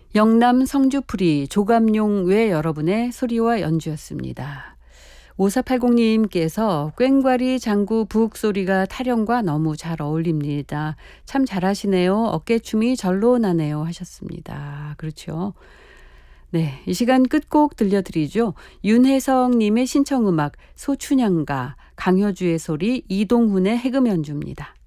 영남 성주풀이 조감용 외 여러분의 소리와 연주였습니다. 5480님께서 꽹과리 장구 부엌 소리가 타령과 너무 잘 어울립니다. 참 잘하시네요. 어깨춤이 절로 나네요 하셨습니다. 그렇죠. 네, 이 시간 끝곡 들려드리죠. 윤혜성님의 신청음악 소춘향가 강효주의 소리 이동훈의 해금 연주입니다.